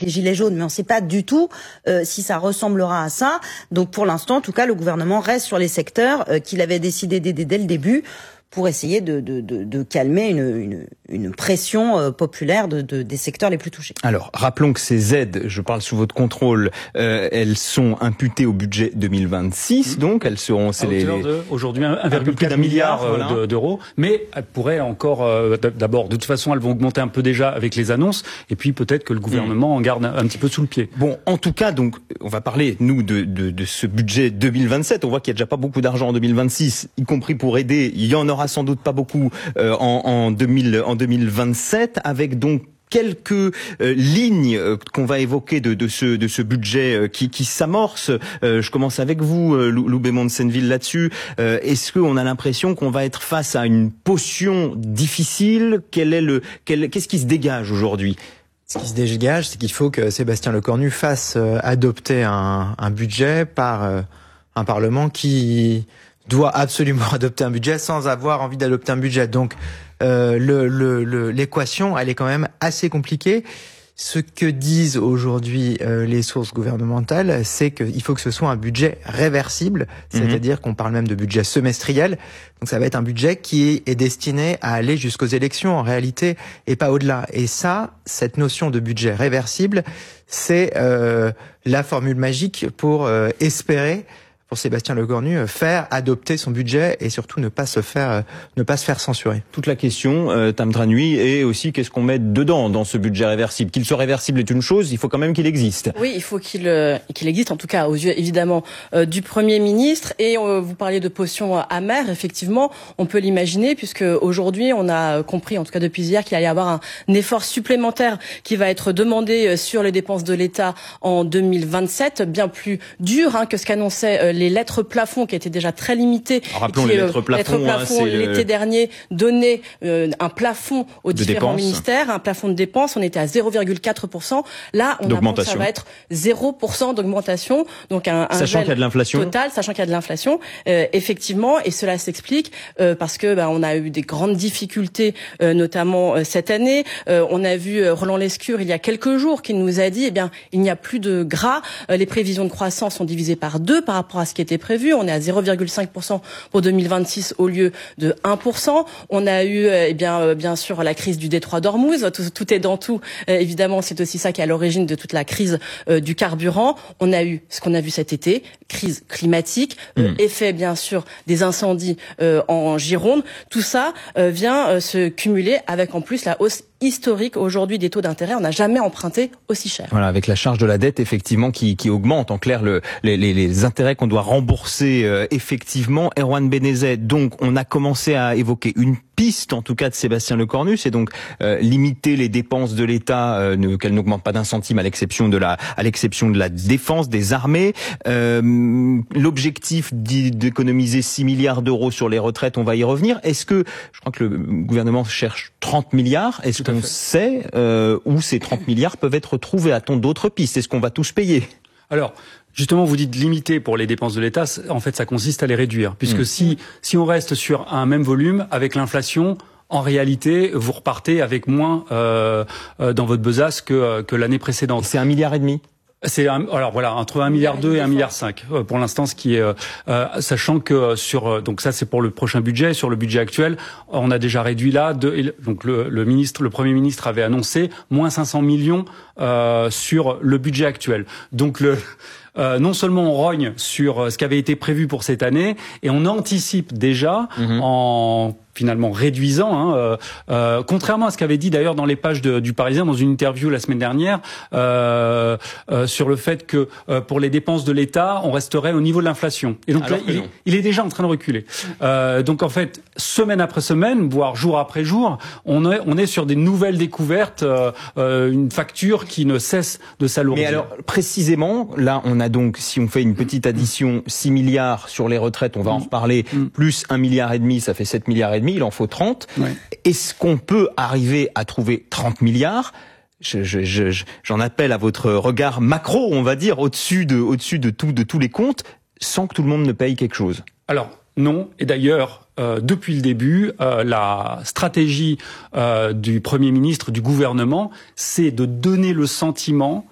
les gilets jaunes, mais on ne sait pas du tout si ça ressemblera à ça. Donc pour l'instant, en tout cas, le gouvernement reste sur les secteurs qu'il avait décidé d'aider dès le début, pour essayer de calmer une pression populaire des secteurs les plus touchés. Alors, rappelons que ces aides, je parle sous votre contrôle, elles sont imputées au budget 2026, donc elles seront... Aujourd'hui, 1,4 milliard d'euros, mais elles pourraient encore... D'abord, de toute façon, elles vont augmenter un peu déjà avec les annonces, et puis peut-être que le gouvernement en garde un petit peu sous le pied. Bon, en tout cas, donc, on va parler, nous, de ce budget 2027. On voit qu'il n'y a déjà pas beaucoup d'argent en 2026, y compris pour aider. Il y en aura sans doute pas beaucoup en 2027, avec donc quelques lignes qu'on va évoquer de ce budget qui s'amorce. Je commence avec vous, Lou Bémond de Senneville, là-dessus. Est-ce qu'on a l'impression qu'on va être face à une potion difficile? Qu'est-ce qui se dégage aujourd'hui? Ce qui se dégage, c'est qu'il faut que Sébastien Lecornu fasse adopter un budget par un Parlement qui doit absolument adopter un budget sans avoir envie d'adopter un budget. Donc l'équation, elle est quand même assez compliquée. Ce que disent aujourd'hui les sources gouvernementales, c'est qu'il faut que ce soit un budget réversible, c'est-à-dire qu'on parle même de budget semestriel. Donc ça va être un budget qui est destiné à aller jusqu'aux élections en réalité et pas au-delà. Et ça, cette notion de budget réversible, c'est la formule magique pour espérer, pour Sébastien Lecornu, faire adopter son budget et surtout ne pas se faire censurer. Toute la question, Tam Dra Nguyen, est aussi qu'est-ce qu'on met dedans dans ce budget réversible. Qu'il soit réversible est une chose, il faut quand même qu'il existe. Oui, il faut qu'il existe, en tout cas aux yeux évidemment du Premier ministre. Et vous parliez de potion amère, effectivement, on peut l'imaginer, puisque aujourd'hui on a compris, en tout cas depuis hier, qu'il allait y avoir un effort supplémentaire qui va être demandé sur les dépenses de l'État en 2027, bien plus dur que ce qu'annonçaient les lettres plafonds, qui étaient déjà très limitées. Rappelons les lettres plafonds, l'été dernier donnaient un plafond aux différents ministères, un plafond de dépenses. On était à 0,4%. Là, on apprend que ça va être 0% d'augmentation. Donc sachant qu'il y a de l'inflation total, sachant qu'il y a de l'inflation, effectivement, et cela s'explique parce que on a eu des grandes difficultés, notamment cette année. On a vu Roland Lescure il y a quelques jours qui nous a dit, il n'y a plus de gras. Les prévisions de croissance sont divisées par 2 par rapport à ce qui était prévu. On est à 0,5% pour 2026 au lieu de 1%. On a eu bien sûr la crise du détroit d'Ormuz. Tout est dans tout. Évidemment, c'est aussi ça qui est à l'origine de toute la crise du carburant. On a eu ce qu'on a vu cet été, crise climatique, effet bien sûr des incendies en Gironde. Tout ça vient se cumuler avec en plus la hausse historique aujourd'hui des taux d'intérêt. On n'a jamais emprunté aussi cher. Voilà, avec la charge de la dette effectivement qui augmente. En clair, les intérêts qu'on doit rembourser effectivement. Erwan Benezet, donc on a commencé à évoquer une piste, en tout cas de Sébastien Lecornu, c'est donc limiter les dépenses de l'État, qu'elles n'augmentent pas d'un centime à l'exception de la défense, des armées. L'objectif d'économiser 6 milliards d'euros sur les retraites, on va y revenir. Est-ce que, je crois que le gouvernement cherche 30 milliards, est-ce qu'on sait où ces 30 milliards peuvent être trouvés? A-t-on d'autres pistes? Est-ce qu'on va tous payer? Alors, justement, vous dites limiter pour les dépenses de l'État. En fait, ça consiste à les réduire. Puisque si on reste sur un même volume, avec l'inflation, en réalité, vous repartez avec moins dans votre besace que l'année précédente. C'est 1,5 milliard. Alors voilà, entre 1,2 milliard et 1,5 milliard pour l'instant, ce qui est sachant que donc ça c'est pour le prochain budget. Sur le budget actuel, on a déjà réduit là. Donc le Premier ministre avait annoncé moins 500 millions sur le budget actuel. Donc non seulement on rogne sur ce qui avait été prévu pour cette année, et on anticipe déjà en finalement réduisant, contrairement à ce qu'avait dit d'ailleurs dans les pages du Parisien dans une interview la semaine dernière, sur le fait que pour les dépenses de l'État, on resterait au niveau de l'inflation. Et donc là, il est déjà en train de reculer. Donc en fait, semaine après semaine, voire jour après jour, on est sur des nouvelles découvertes, une facture qui ne cesse de s'alourdir. Mais alors précisément, là, on a donc, si on fait une petite addition, 6 milliards sur les retraites, on va en reparler, plus 1,5 milliard, ça fait 7,5 milliards. Il en faut 30. Ouais. Est-ce qu'on peut arriver à trouver 30 milliards? J'en appelle à votre regard macro, on va dire, au-dessus de tous les comptes, sans que tout le monde ne paye quelque chose. Alors, non. Et d'ailleurs, depuis le début, la stratégie du Premier ministre, du gouvernement, c'est de donner le sentiment